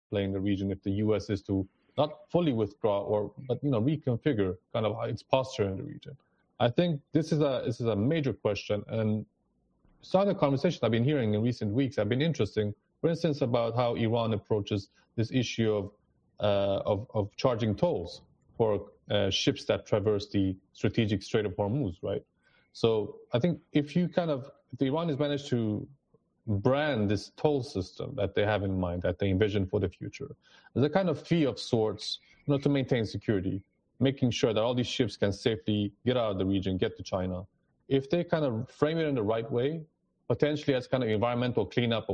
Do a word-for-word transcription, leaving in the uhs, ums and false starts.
play in the region if the U S is to not fully withdraw or but you know reconfigure kind of its posture in the region. I think this is a this is a major question, and some of the conversations I've been hearing in recent weeks have been interesting. For instance, about how Iran approaches this issue of uh, of, of charging tolls for uh, ships that traverse the strategic Strait of Hormuz, right? So I think if you kind of if the Iranians manage to brand this toll system that they have in mind, that they envision for the future, as a kind of fee of sorts, you know, to maintain security, making sure that all these ships can safely get out of the region, get to China. If they kind of frame it in the right way, potentially as kind of environmental cleanup